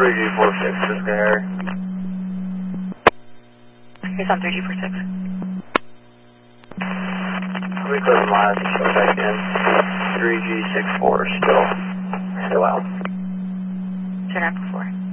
3G46 is there. Here's on 3G46. We close the miles and show back in. 3G64 still out. Turn up before.